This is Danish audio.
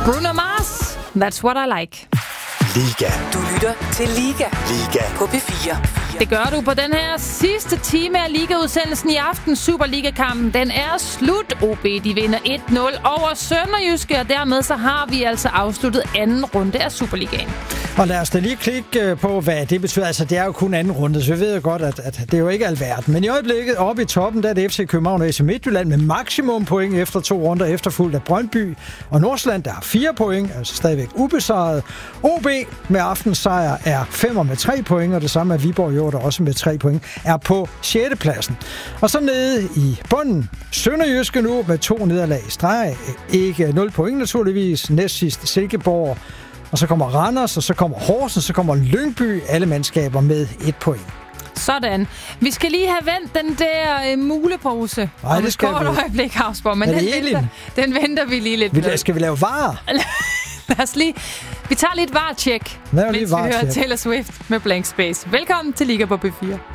Bruno Mars, That's What I Like. Liga. Du lytter til Liga. Liga. På P4. Det gør du på den her sidste time af Liga-udsendelsen i aften. Superliga-kampen, den er slut. OB, de vinder 1-0 over Sønderjyske, og dermed så har vi altså afsluttet anden runde af Superligaen. Og lad os da lige klikke på, hvad det betyder. Altså, det er jo kun anden runde, så vi ved jo godt, at det er jo ikke alverden. Men i øjeblikket, oppe i toppen, der er det FC København og AC Midtjylland med maksimum point efter 2 runder, efterfulgt af Brøndby og Nordsjælland, der har 4 point, altså stadigvæk ubesejret. OB med aftensejr er 5 med 3 point, og det samme er Viborg der også med 3 point, er på 6. pladsen. Og så nede i bunden, Sønderjyske nu med 2 nederlag i streg. Ikke 0 point naturligvis. Næstsidst Silkeborg. Og så kommer Randers, og så kommer Horsens, så kommer Lyngby. Alle mandskaber med 1 point. Sådan. Vi skal lige have vendt den der mulepose. Nej, det skal vi. Om et øjeblik, Havsborg, men den venter vi lige lidt med. Skal vi lave var? Lad os lige... Vi tager lidt var-tjek, mens vi hører Taylor Swift med Blank Space. Velkommen til Liga på P4.